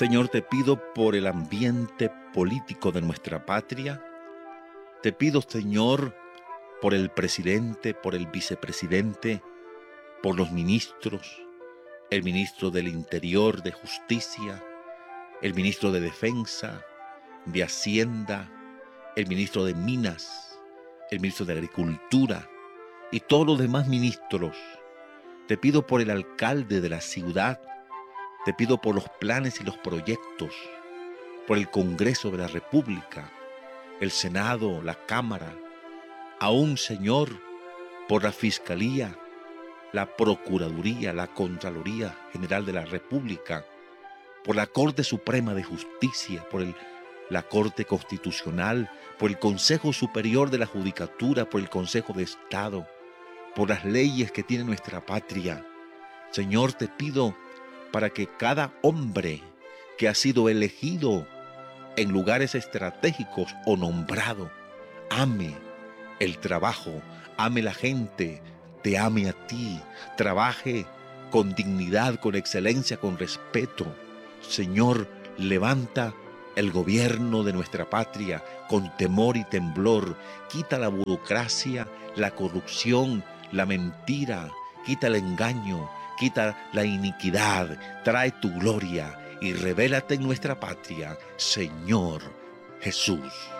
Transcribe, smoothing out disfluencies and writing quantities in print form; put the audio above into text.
Señor, te pido por el ambiente político de nuestra patria. Te pido, Señor, por el presidente, por el vicepresidente, por los ministros, el ministro del Interior, de Justicia, el ministro de Defensa, de Hacienda, el ministro de Minas, el ministro de Agricultura y todos los demás ministros. Te pido por el alcalde de la ciudad. Te pido por los planes y los proyectos, por el Congreso de la República, el Senado, la Cámara, aún, Señor, por la Fiscalía, la Procuraduría, la Contraloría General de la República, por la Corte Suprema de Justicia, por la Corte Constitucional, por el Consejo Superior de la Judicatura, por el Consejo de Estado, por las leyes que tiene nuestra patria. Señor, te pido para que cada hombre que ha sido elegido en lugares estratégicos o nombrado ame el trabajo, ame la gente, te ame a ti, trabaje con dignidad, con excelencia, con respeto. Señor, levanta el gobierno de nuestra patria con temor y temblor. Quita la burocracia, la corrupción, la mentira, quita el engaño, quita la iniquidad, trae tu gloria y revélate en nuestra patria, Señor Jesús.